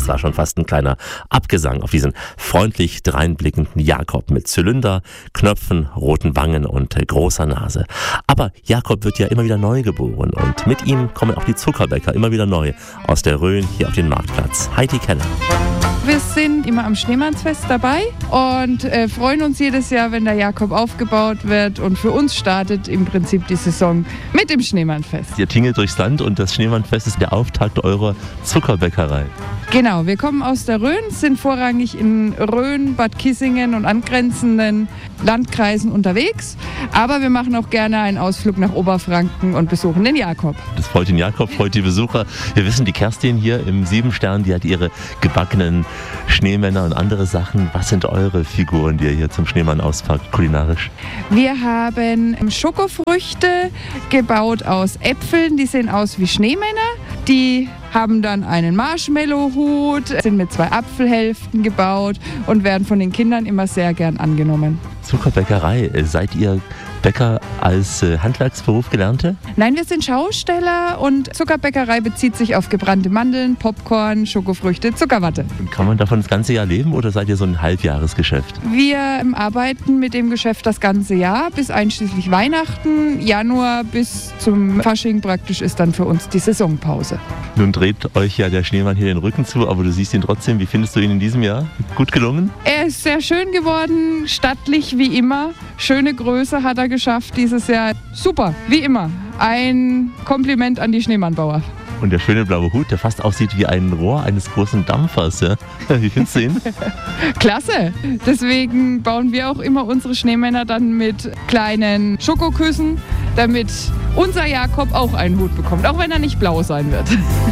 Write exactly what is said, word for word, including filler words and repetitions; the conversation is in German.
das war schon fast ein kleiner Abgesang auf diesen freundlich dreinblickenden Jakob mit Zylinder, Knöpfen, roten Wangen und äh, großer Nase. Aber Jakob wird ja immer wieder neu geboren und mit ihm kommen auch die Zuckerbäcker immer wieder neu aus der Rhön hier auf den Marktplatz. Heidi Keller. Wir sind immer am Schneemannsfest dabei und äh, freuen uns jedes Jahr, wenn der Jakob aufgebaut wird. Und für uns startet im Prinzip die Saison mit dem Schneemannfest. Ihr tingelt durchs Land und das Schneemannfest ist der Auftakt eurer Zuckerbäckerei. Genau, wir kommen aus der Rhön, sind vorrangig in Rhön, Bad Kissingen und angrenzenden Landkreisen unterwegs. Aber wir machen auch gerne einen Ausflug nach Oberfranken und besuchen den Jakob. Das freut den Jakob, freut die Besucher. Wir wissen, die Kerstin hier im Siebenstern, die hat ihre gebackenen Schneemänner und andere Sachen. Was sind eure Figuren, die ihr hier zum Schneemann auspackt, kulinarisch? Wir haben Schokofrüchte gebaut aus Äpfeln, die sehen aus wie Schneemänner. Die haben dann einen Marshmallow-Hut, sind mit zwei Apfelhälften gebaut und werden von den Kindern immer sehr gern angenommen. Zuckerbäckerei, seid ihr Bäcker als äh, Handwerksberuf Gelernte? Nein, wir sind Schausteller und Zuckerbäckerei bezieht sich auf gebrannte Mandeln, Popcorn, Schokofrüchte, Zuckerwatte. Und kann man davon das ganze Jahr leben oder seid ihr so ein Halbjahresgeschäft? Wir arbeiten mit dem Geschäft das ganze Jahr bis einschließlich Weihnachten. Januar bis zum Fasching praktisch ist dann für uns die Saisonpause. Nun dreht euch ja der Schneemann hier den Rücken zu, aber du siehst ihn trotzdem. Wie findest du ihn in diesem Jahr? Gut gelungen? Er ist sehr schön geworden, stattlich wie immer. Schöne Größe hat er geschafft dieses Jahr. Super, wie immer. Ein Kompliment an die Schneemannbauer. Und der schöne blaue Hut, der fast aussieht wie ein Rohr eines großen Dampfers. Ja? Wie findest du ihn? Klasse. Deswegen bauen wir auch immer unsere Schneemänner dann mit kleinen Schokoküssen, damit unser Jakob auch einen Hut bekommt, auch wenn er nicht blau sein wird.